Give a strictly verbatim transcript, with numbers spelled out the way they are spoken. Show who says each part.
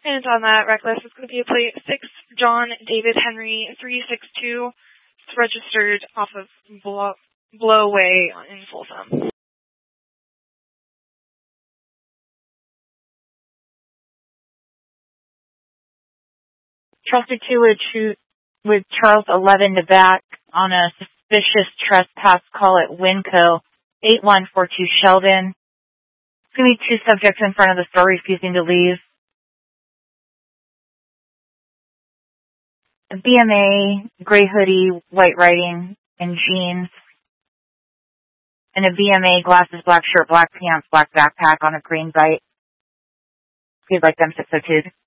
Speaker 1: And on that reckless, it's going to be a plate six, John David Henry, three six two. It's registered off of Blow, Blowway in Folsom.
Speaker 2: Trusted two would shoot with Charles eleven to back on a suspicious trespass call at Winco, eight one four two Sheldon. It's going to be two subjects in front of the store refusing to leave. A B M A, gray hoodie, white writing, and jeans. And a B M A, glasses, black shirt, black pants, black backpack on a green bike. If you'd like them six oh two.